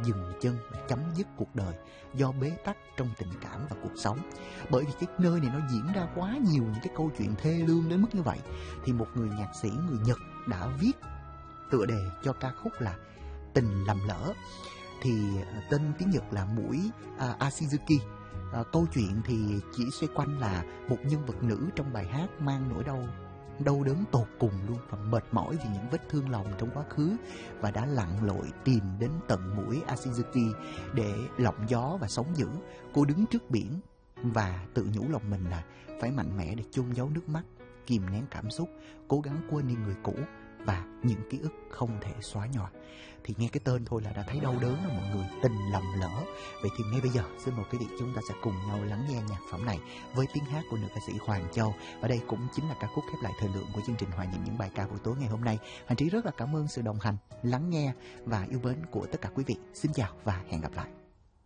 dừng chân và chấm dứt cuộc đời do bế tắc trong tình cảm và cuộc sống. Bởi vì cái nơi này nó diễn ra quá nhiều những cái câu chuyện thê lương đến mức như vậy, thì một người nhạc sĩ người Nhật đã viết tựa đề cho ca khúc là Tình Lầm Lỡ. Thì tên tiếng Nhật là Mũi Ashizuki. Câu chuyện thì chỉ xoay quanh là một nhân vật nữ trong bài hát mang nỗi đau đớn tột cùng luôn, và mệt mỏi vì những vết thương lòng trong quá khứ, và đã lặn lội tìm đến tận mũi Ashizuki để lộng gió và sống dữ. Cô đứng trước biển và tự nhủ lòng mình là phải mạnh mẽ để chôn giấu nước mắt, kìm nén cảm xúc, cố gắng quên đi người cũ và những ký ức không thể xóa nhòa. Thì nghe cái tên thôi là đã thấy đau đớn đó mọi người, Tình Lầm Lỡ. Vậy thì ngay bây giờ xin mời quý vị chúng ta sẽ cùng nhau lắng nghe nhạc phẩm này với tiếng hát của nữ ca sĩ Hoàng Châu. Và đây cũng chính là ca khúc khép lại thời lượng của chương trình Hòa Nhịp Những Bài Ca buổi tối ngày hôm nay. Hoàng Trí rất là cảm ơn sự đồng hành, lắng nghe và yêu mến của tất cả quý vị. Xin chào và hẹn gặp lại.